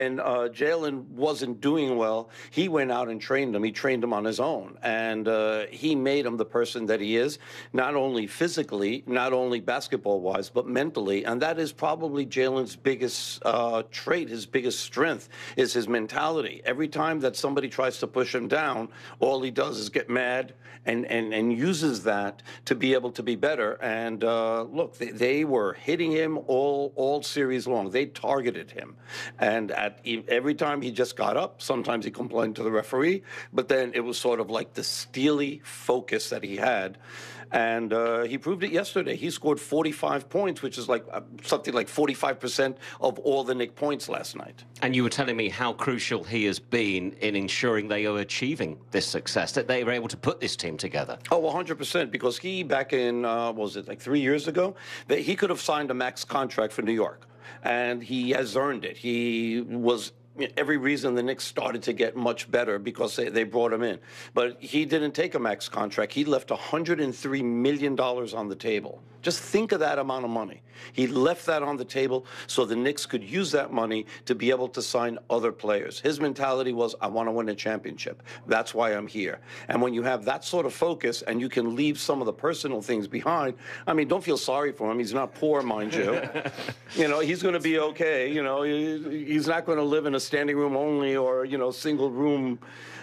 And Jalen wasn't doing well, he went out and trained him. He trained him on his own. And he made him the person that he is, not only physically, not only basketball-wise, but mentally. And that is probably Jalen's biggest trait, his biggest strength, is his mentality. Every time that somebody tries to push him down, all he does is get mad and uses that to be able to be better. And look, they were hitting him all series long. They targeted him. And every time he just got up, sometimes he complained to the referee, but then it was sort of like the steely focus that he had. And he proved it yesterday. He scored 45 points, which is like something like 45% of all the Knick points last night. And you were telling me how crucial he has been in ensuring they are achieving this success, that they were able to put this team together. Oh, 100%, because he, back in, what was it, like 3 years ago, that he could have signed a max contract for New York. And he has earned it. He was every reason the Knicks started to get much better because they brought him in. But he didn't take a max contract. He left $103 million on the table. Just think of that amount of money. He left that on the table so the Knicks could use that money to be able to sign other players. His mentality was, I want to win a championship. That's why I'm here. And when you have that sort of focus and you can leave some of the personal things behind, I mean, don't feel sorry for him. He's not poor, mind you. You know, he's going to be okay. You know, he's not going to live in a standing room only or, you know, single room.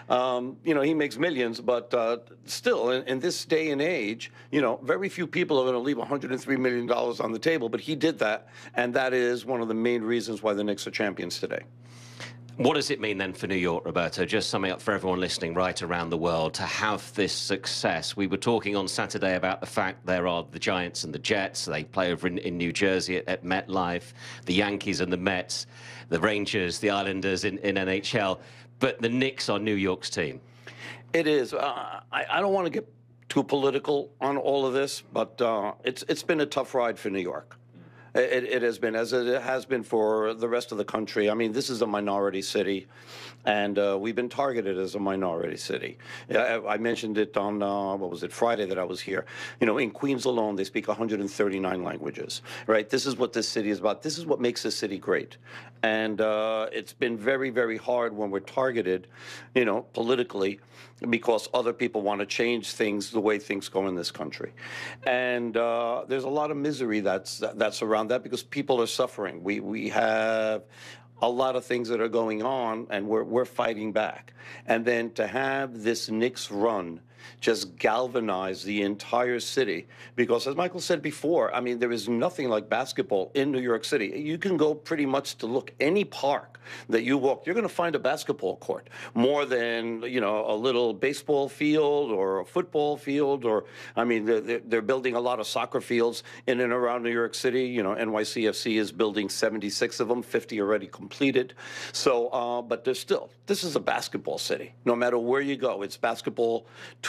You know, he makes millions, but still, in this day and age, you know, very few people are going to leave $103 million on the table, but he did that, and that is one of the main reasons why the Knicks are champions today. What does it mean then for New York, Roberto? Just summing up for everyone listening right around the world to have this success. We were talking on Saturday about the fact there are the Giants and the Jets. They play over in New Jersey at MetLife. The Yankees and the Mets, the Rangers, the Islanders in NHL. But the Knicks are New York's team. It is. I don't want to get too political on all of this, but it's been a tough ride for New York. It has been, as it has been for the rest of the country. I mean, this is a minority city, and we've been targeted as a minority city. I mentioned it on, what was it, Friday that I was here. You know, in Queens alone, they speak 139 languages, right? This is what this city is about. This is what makes this city great. And it's been very, very hard when we're targeted, you know, politically, because other people want to change things the way things go in this country. And there's a lot of misery that's around that because people are suffering. We have a lot of things that are going on, and we're fighting back. And then to have this Knicks run just galvanize the entire city, because as Michael said before, I mean, there is nothing like basketball in New York City. You can go pretty much to look any park that you walk, you're going to find a basketball court more than, you know, a little baseball field or a football field, or, I mean, they're building a lot of soccer fields in and around New York City. You know, NYCFC is building 76 of them, 50 already completed. So, but there's still, this is a basketball city. No matter where you go, it's basketball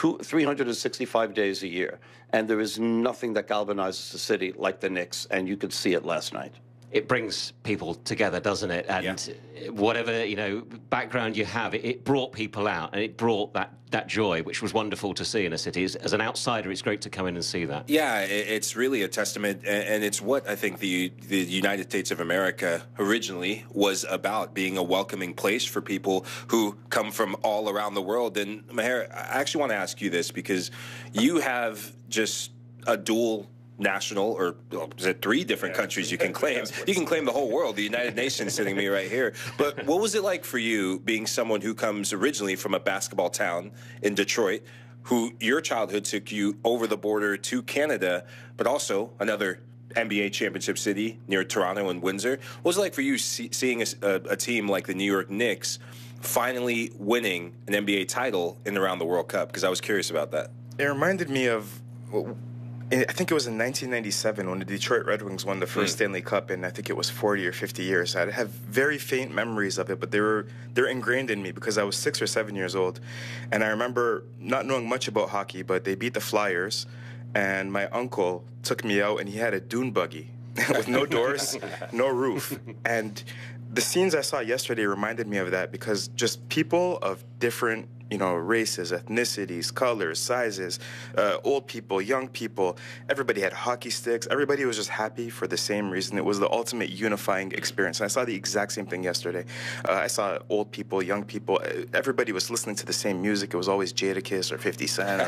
365 days a year. And there is nothing that galvanizes the city like the Knicks, and you could see it last night. It brings people together, doesn't it? And whatever, you know, background you have, it brought people out, and it brought that joy, which was wonderful to see in a city. As an outsider, it's great to come in and see that. Yeah, it's really a testament, and it's what I think the United States of America originally was about, being a welcoming place for people who come from all around the world. And Maher, I actually want to ask you this, because you have just a dual national, or is it 3 different countries you can claim? You can claim the whole world, the United Nations sitting me right here. But what was it like for you, being someone who comes originally from a basketball town in Detroit, who your childhood took you over the border to Canada, but also another NBA championship city near Toronto and Windsor? What was it like for you seeing a team like the New York Knicks finally winning an NBA title in around the World Cup? Because I was curious about that. It reminded me of, I think it was in 1997 when the Detroit Red Wings won the first Stanley Cup in, I think it was 40 or 50 years. I have very faint memories of it, but they're ingrained in me because I was 6 or 7 years old. And I remember not knowing much about hockey, but they beat the Flyers, and my uncle took me out, and he had a dune buggy with no doors, no roof. And the scenes I saw yesterday reminded me of that, because just people of different, races, ethnicities, colors, sizes, old people, young people, everybody had hockey sticks. Everybody was just happy for the same reason. It was the ultimate unifying experience. And I saw the exact same thing yesterday. I saw old people, young people. Everybody was listening to the same music. It was always Jadakiss or 50 Cent,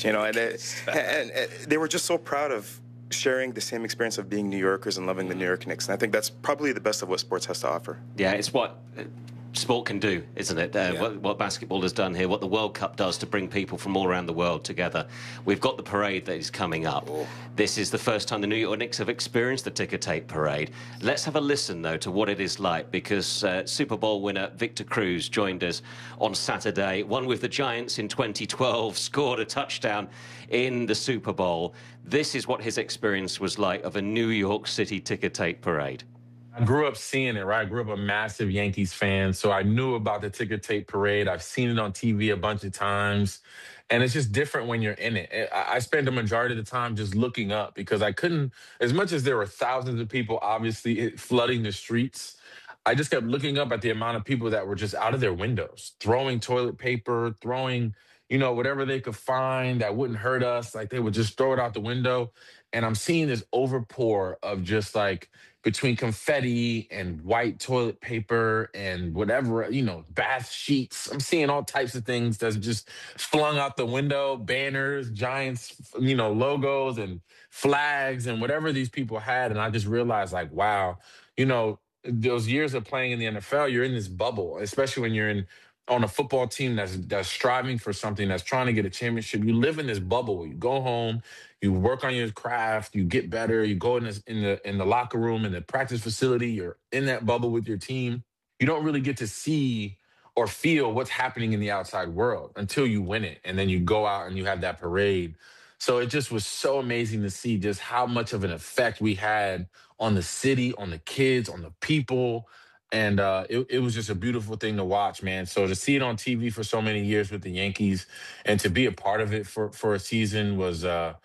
and they were just so proud of sharing the same experience of being New Yorkers and loving the New York Knicks. And I think that's probably the best of what sports has to offer. Yeah, it's what sport can do, isn't it? What basketball has done here, what the World Cup does to bring people from all around the world together. We've got the parade that is coming up. This is the first time the New York Knicks have experienced the ticker tape parade. Let's have a listen, though, to what it is like, because Super Bowl winner Victor Cruz joined us on Saturday, won with the Giants in 2012, scored a touchdown in the Super Bowl. This is what his experience was like of a New York City ticker tape parade. I grew up seeing it, right? I grew up a massive Yankees fan, so I knew about the ticker tape parade. I've seen it on TV a bunch of times, and it's just different when you're in it. I spent the majority of the time just looking up, because I couldn't, as much as there were thousands of people obviously flooding the streets, I just kept looking up at the amount of people that were just out of their windows, throwing toilet paper, throwing, whatever they could find that wouldn't hurt us. Like, they would just throw it out the window. And I'm seeing this overpour of just like, between confetti and white toilet paper and whatever, bath sheets. I'm seeing all types of things that's just flung out the window, banners, Giants, logos and flags and whatever these people had. And I just realized, like, wow, those years of playing in the NFL, you're in this bubble, especially when you're on a football team that's striving for something, that's trying to get a championship. You live in this bubble where you go home, you work on your craft, you get better, you go in the locker room, in the practice facility, you're in that bubble with your team. You don't really get to see or feel what's happening in the outside world until you win it. And then you go out and you have that parade. So it just was so amazing to see just how much of an effect we had on the city, on the kids, on the people. And it was just a beautiful thing to watch, man. So to see it on TV for so many years with the Yankees and to be a part of it for a season was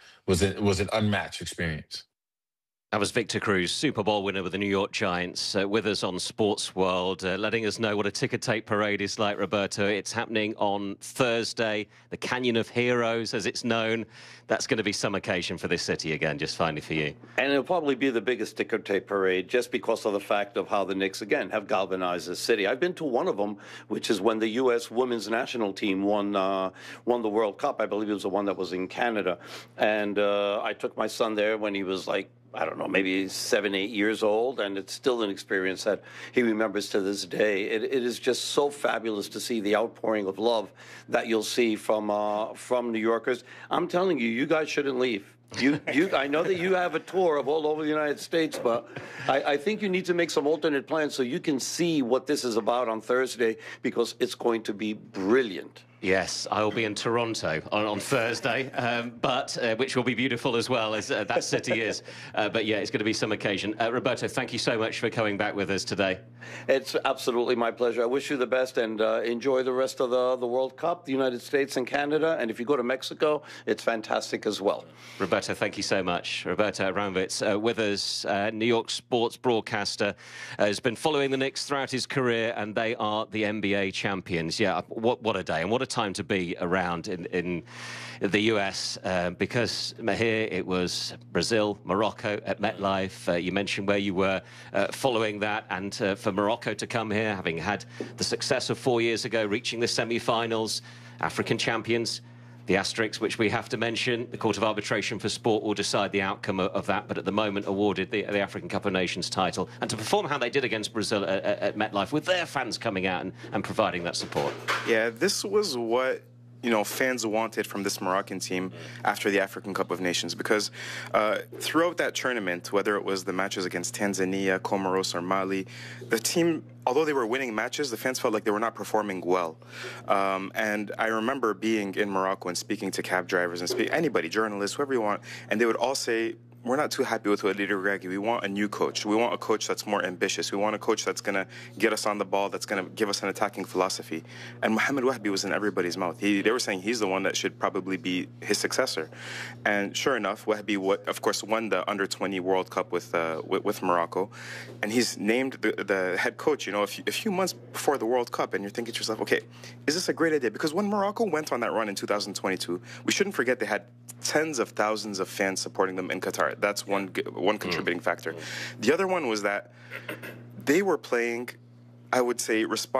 an unmatched experience. That was Victor Cruz, Super Bowl winner with the New York Giants, with us on Sports World, letting us know what a ticker tape parade is like, Roberto. It's happening on Thursday, the Canyon of Heroes, as it's known. That's going to be some occasion for this city again, just finally for you. And it'll probably be the biggest ticker tape parade just because of the fact of how the Knicks, again, have galvanized the city. I've been to one of them, which is when the U.S. women's national team won the World Cup. I believe it was the one that was in Canada. And I took my son there when he was like, I don't know, maybe 7, 8 years old, and it's still an experience that he remembers to this day. It is just so fabulous to see the outpouring of love that you'll see from New Yorkers. I'm telling you, you guys shouldn't leave. I know that you have a tour of all over the United States, but I think you need to make some alternate plans so you can see what this is about on Thursday, because it's going to be brilliant. Yes, I will be in Toronto on Thursday, but which will be beautiful as well, as that city is. But yeah, it's going to be some occasion. Roberto, thank you so much for coming back with us today. It's absolutely my pleasure. I wish you the best, and enjoy the rest of the World Cup, the United States and Canada. And if you go to Mexico, it's fantastic as well. Roberto, thank you so much. Roberto Abramowitz with us, New York sports broadcaster, has been following the Knicks throughout his career, and they are the NBA champions. Yeah, what a day, and what a time to be around in the US, because here it was Brazil, Morocco at MetLife. You mentioned where you were following that, and for Morocco to come here, having had the success of 4 years ago, reaching the semi-finals, African champions. The asterisk, which we have to mention, the Court of Arbitration for Sport will decide the outcome of that, but at the moment awarded the African Cup of Nations title. And to perform how they did against Brazil at MetLife, with their fans coming out and providing that support. Yeah, this was what fans wanted from this Moroccan team after the African Cup of Nations, because throughout that tournament, whether it was the matches against Tanzania, Comoros, or Mali, the team, although they were winning matches, the fans felt like they were not performing well. And I remember being in Morocco and speaking to cab drivers and anybody, journalists, whoever you want, and they would all say, too happy with Walid Regragui. We want a new coach. We want a coach that's more ambitious. We want a coach that's going to get us on the ball, that's going to give us an attacking philosophy. And Mohamed Wahbi was in everybody's mouth. They were saying he's the one that should probably be his successor. And sure enough, Wahbi, of course, won the Under-20 World Cup with Morocco. And he's named the head coach, a few months before the World Cup. And you're thinking to yourself, okay, is this a great idea? Because when Morocco went on that run in 2022, we shouldn't forget they had tens of thousands of fans supporting them in Qatar. That's one contributing factor. The other one was that they were playing, I would say,